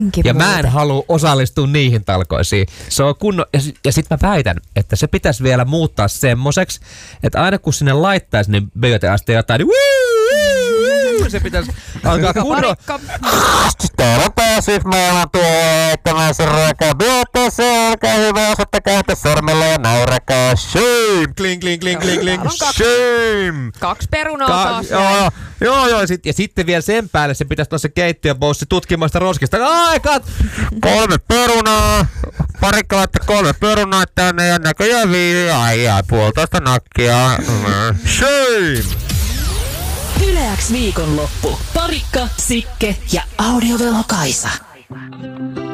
Ja mä en halua osallistua niihin talkoisiin. Se on ja sit mä väitän, että se pitäisi vielä muuttaa semmoiseksi, että aina kun sinne laittaisi niin BJT jotain, niin se pitäisi alkaa kunnolla. Täällä pääsis meillä tuo ettämässä rakaa BJT, olkaa hyvä, osatte käyttää sormella ja naurakaa. Shame! Kling, kling, kling, kling, kling. Shame! 2 perunaa taas. Joo. Ja sitten vielä sen päälle se pitäisi tuossa keittiöboussi tutkimaan sitä roskista. Aikat! 3 perunaa. Parikka laittaa 3 perunaa tänne ja näköjään 5. Ai, 1,5 nakkia. Shame! Yle X viikonloppu. Parikka, Sikke ja Audiovelho Kaisa.